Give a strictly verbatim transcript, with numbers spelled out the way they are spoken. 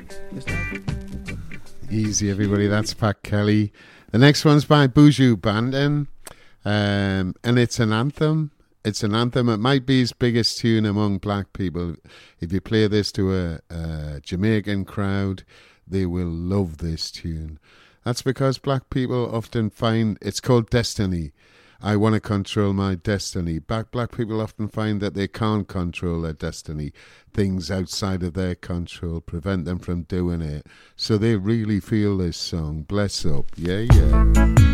Easy, everybody. That's Pat Kelly. The next one's by Buju Banton, um, and it's an anthem. It's an anthem. It might be his biggest tune among black people. If you play this to a, a Jamaican crowd, they will love this tune. That's because black people often find, it's called Destiny. I want to control my destiny. Black, black people often find that they can't control their destiny. Things outside of their control prevent them from doing it. So they really feel this song. Bless up. Yeah, yeah.